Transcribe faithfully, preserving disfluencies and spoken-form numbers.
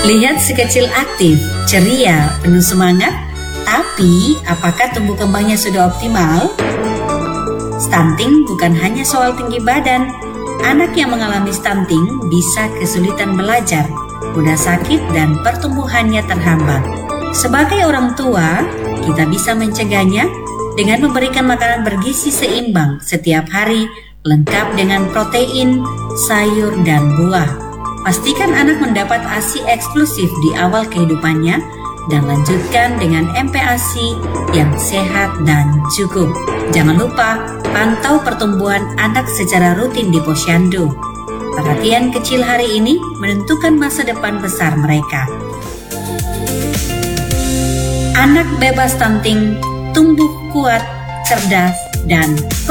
Lihat si kecil aktif, ceria, penuh semangat, tapi apakah tumbuh kembangnya sudah optimal? Stunting bukan hanya soal tinggi badan. Anak yang mengalami stunting bisa kesulitan belajar, mudah sakit, dan pertumbuhannya terhambat. Sebagai orang tua, kita bisa mencegahnya dengan memberikan makanan bergizi seimbang setiap hari, lengkap dengan protein, sayur, dan buah. Pastikan anak mendapat ASI eksklusif di awal kehidupannya dan lanjutkan dengan M P A S I yang sehat dan cukup. Jangan lupa pantau pertumbuhan anak secara rutin di Posyandu. Perhatian kecil hari ini menentukan masa depan besar mereka. Anak bebas stunting tumbuh kuat, cerdas, dan